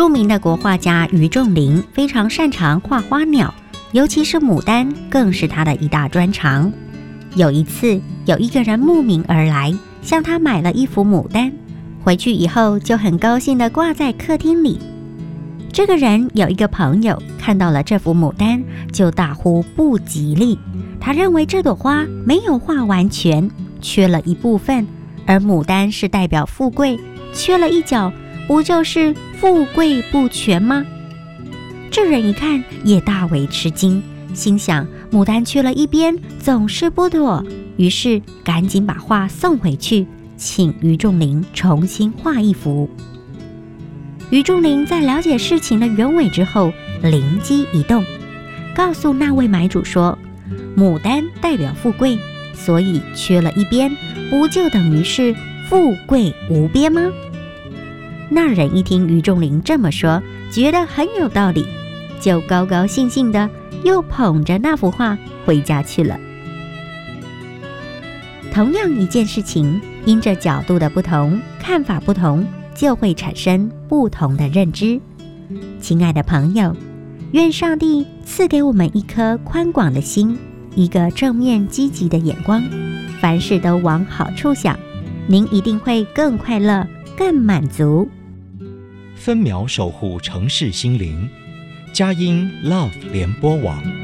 著名的国画家于仲林非常擅长画花鸟，尤其是牡丹更是他的一大专长。有一次，有一个人慕名而来，向他买了一幅牡丹，回去以后就很高兴地挂在客厅里。这个人有一个朋友看到了这幅牡丹，就大呼不吉利。他认为这朵花没有画完全，缺了一部分，而牡丹是代表富贵，缺了一角，不就是富贵不全吗？这人一看也大为吃惊，心想牡丹缺了一边，总是不妥，于是赶紧把画送回去，请于仲林重新画一幅。于仲林在了解事情的原委之后，灵机一动，告诉那位买主说，牡丹代表富贵，所以缺了一边，不就等于是富贵无边吗？那人一听于仲林这么说，觉得很有道理，就高高兴兴的又捧着那幅画回家去了。同样一件事情，因着角度的不同，看法不同，就会产生不同的认知。亲爱的朋友，愿上帝赐给我们一颗宽广的心，一个正面积极的眼光，凡事都往好处想，您一定会更快乐，更满足。 分秒守护城市心灵，佳音 Love 联播网。